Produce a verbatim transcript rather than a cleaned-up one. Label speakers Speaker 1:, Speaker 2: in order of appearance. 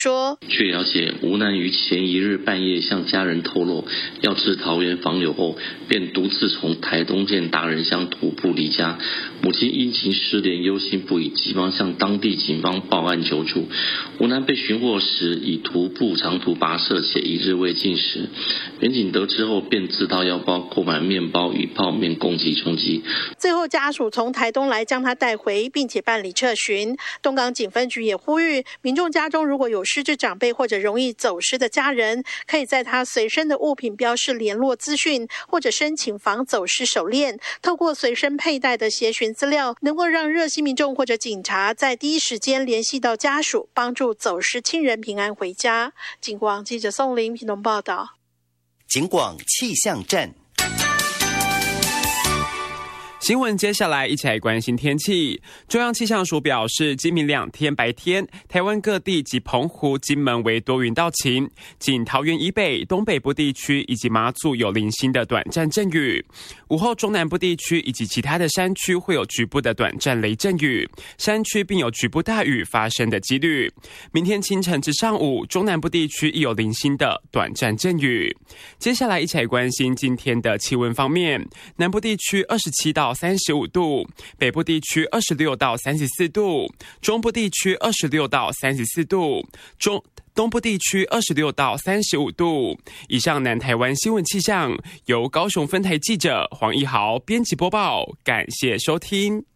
Speaker 1: 说，
Speaker 2: 据了解，吴男于前一日半夜向家人透露要至桃园访友后，便独自从台东县达人乡徒步离家。母亲因情失联，忧心不已，急忙向当地警方报案求助。吴男被寻获时已徒步长途跋涉，且一日未进食。民警得知后，便自掏腰包购买面包与泡面供给充饥。
Speaker 1: 最后家属从台东来将他带回，并且办理撤寻。东港警分局也呼吁民众家中如果有失智长辈或者容易走失的家人，可以在他随身的物品标示联络资讯，或者申请防走失手链。透过随身佩戴的协寻资料，能够让热心民众或者警察在第一时间联系到家属，帮助走失亲人平安回家。警广记者宋玲屏东报道。
Speaker 3: 警广气象站。
Speaker 4: 新闻接下来一起来关心天气。中央气象署表示，今明两天白天，台湾各地及澎湖、金门为多云到晴，仅桃园以北、东北部地区以及马祖有零星的短暂阵雨。午后中南部地区以及其他的山区会有局部的短暂雷阵雨，山区并有局部大雨发生的几率。明天清晨至上午，中南部地区亦有零星的短暂阵雨。接下来一起来关心今天的气温方面，南部地区二十七到三十五度，北部地区二十六到三十四度，中部地区二十六到三十四度，中东部地区二十六到三十五度。以上南台湾新闻气象由高雄分台记者黄一豪编辑播报，感谢收听。